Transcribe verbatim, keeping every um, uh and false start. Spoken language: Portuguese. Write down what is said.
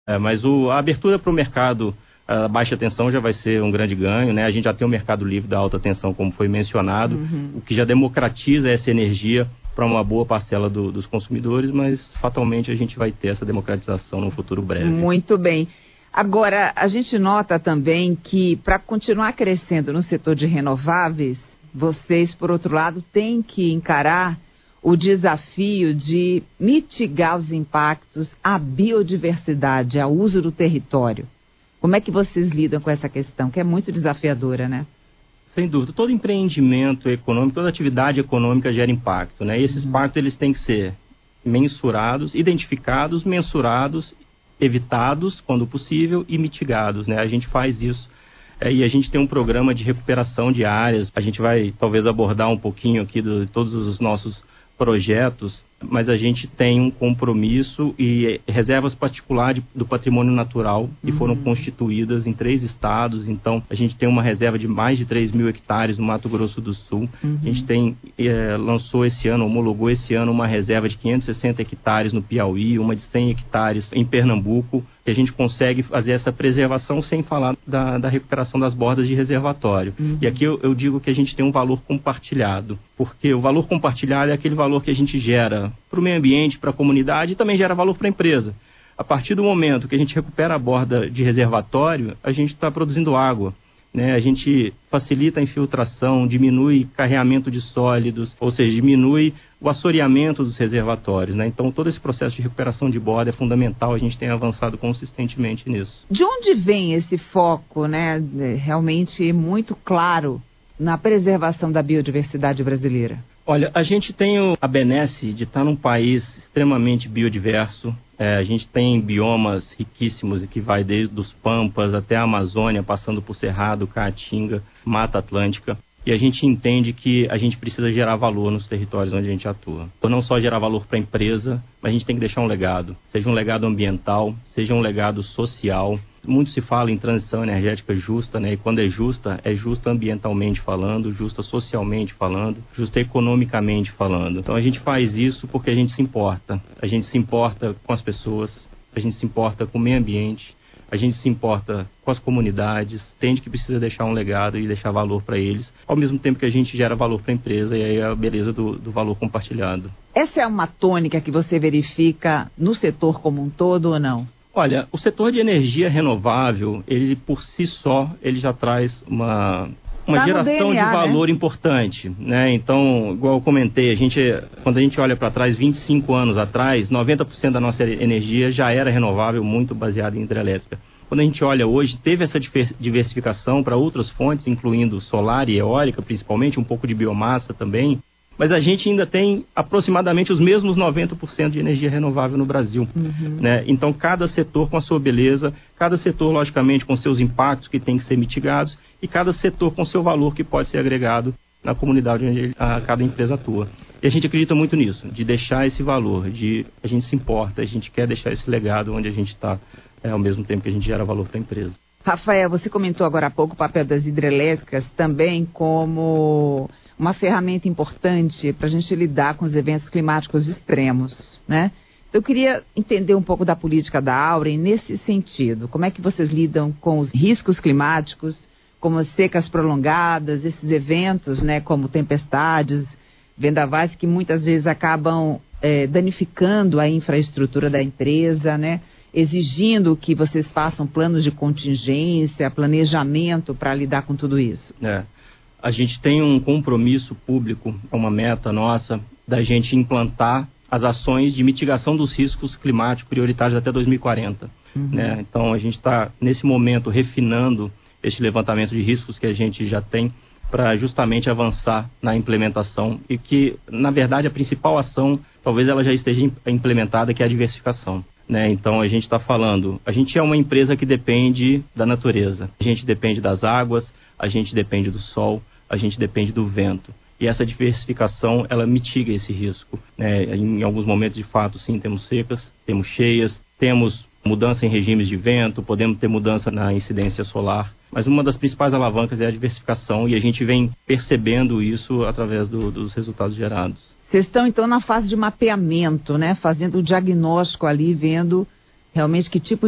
É, mas o, a abertura para o mercado a baixa tensão já vai ser um grande ganho, né? A gente já tem o mercado livre da alta tensão, como foi mencionado, uhum. o que já democratiza essa energia para uma boa parcela do, dos consumidores, mas fatalmente a gente vai ter essa democratização no futuro breve. Muito bem. Agora, a gente nota também que para continuar crescendo no setor de renováveis, vocês, por outro lado, têm que encarar o desafio de mitigar os impactos à biodiversidade, ao uso do território. Como é que vocês lidam com essa questão, que é muito desafiadora, né? Sem dúvida. Todo empreendimento econômico, toda atividade econômica gera impacto, né? E esses uhum. impactos, eles têm que ser mensurados, identificados, mensurados, evitados, quando possível, e mitigados, né? A gente faz isso. É, e a gente tem um programa de recuperação de áreas. A gente vai, talvez, abordar um pouquinho aqui de todos os nossos projetos, mas a gente tem um compromisso e reservas particulares do patrimônio natural que uhum. foram constituídas em três estados. Então, a gente tem uma reserva de mais de três mil hectares no Mato Grosso do Sul. Uhum. A gente tem, é, lançou esse ano, homologou esse ano uma reserva de quinhentos e sessenta hectares no Piauí, uma de cem hectares em Pernambuco, que a gente consegue fazer essa preservação sem falar da, da recuperação das bordas de reservatório. Uhum. E aqui eu, eu digo que a gente tem um valor compartilhado, porque o valor compartilhado é aquele valor que a gente gera para o meio ambiente, para a comunidade, e também gera valor para a empresa. A partir do momento que a gente recupera a borda de reservatório, a gente está produzindo água, né? A gente facilita a infiltração, diminui carreamento de sólidos, ou seja, diminui o assoreamento dos reservatórios, né? Então, todo esse processo de recuperação de borda é fundamental, a gente tem avançado consistentemente nisso. De onde vem esse foco, né, realmente muito claro na preservação da biodiversidade brasileira? Olha, a gente tem a benesse de estar num país extremamente biodiverso. É, a gente tem biomas riquíssimos que vai desde os Pampas até a Amazônia, passando por Cerrado, Caatinga, Mata Atlântica. E a gente entende que a gente precisa gerar valor nos territórios onde a gente atua. Então, não só gerar valor para a empresa, mas a gente tem que deixar um legado. Seja um legado ambiental, seja um legado social. Muito se fala em transição energética justa, né? E quando é justa, é justa ambientalmente falando, justa socialmente falando, justa economicamente falando. Então a gente faz isso porque a gente se importa. A gente se importa com as pessoas, a gente se importa com o meio ambiente, a gente se importa com as comunidades, entende que precisa deixar um legado e deixar valor para eles, ao mesmo tempo que a gente gera valor para a empresa, e aí é a beleza do, do valor compartilhado. Essa é uma tônica que você verifica no setor como um todo ou não? Olha, o setor de energia renovável, ele por si só, ele já traz uma, uma tá geração D N A, de valor, né? Importante, né? Então, igual eu comentei, a gente, quando a gente olha para trás, vinte e cinco anos atrás, noventa por cento da nossa energia já era renovável, muito baseada em hidrelétrica. Quando a gente olha hoje, teve essa diversificação para outras fontes, incluindo solar e eólica, principalmente, um pouco de biomassa também. Mas a gente ainda tem aproximadamente os mesmos noventa por cento de energia renovável no Brasil. Uhum. Né? Então, cada setor com a sua beleza, cada setor, logicamente, com seus impactos que têm que ser mitigados, e cada setor com seu valor que pode ser agregado na comunidade onde a, cada empresa atua. E a gente acredita muito nisso, de deixar esse valor, de a gente se importa, a gente quer deixar esse legado onde a gente está, é, ao mesmo tempo que a gente gera valor para a empresa. Rafael, você comentou agora há pouco o papel das hidrelétricas também como uma ferramenta importante para a gente lidar com os eventos climáticos extremos, né? Eu queria entender um pouco da política da Auren nesse sentido. Como é que vocês lidam com os riscos climáticos, como as secas prolongadas, esses eventos, né, como tempestades, vendavais que muitas vezes acabam é, danificando a infraestrutura da empresa, né? Exigindo que vocês façam planos de contingência, planejamento para lidar com tudo isso. É. A gente tem um compromisso público, uma meta nossa, da gente implantar as ações de mitigação dos riscos climáticos prioritários até dois mil e quarenta. Uhum. Né? Então, a gente está, nesse momento, refinando este levantamento de riscos que a gente já tem para justamente avançar na implementação e que, na verdade, a principal ação, talvez ela já esteja implementada, que é a diversificação. Né? Então, a gente está falando, a gente é uma empresa que depende da natureza, a gente depende das águas, a gente depende do sol, a gente depende do vento. E essa diversificação, ela mitiga esse risco. Né? Em alguns momentos, de fato, sim, temos secas, temos cheias, temos mudança em regimes de vento, podemos ter mudança na incidência solar. Mas uma das principais alavancas é a diversificação e a gente vem percebendo isso através do, dos resultados gerados. Vocês estão, então, na fase de mapeamento, né? Fazendo o diagnóstico ali, vendo realmente que tipo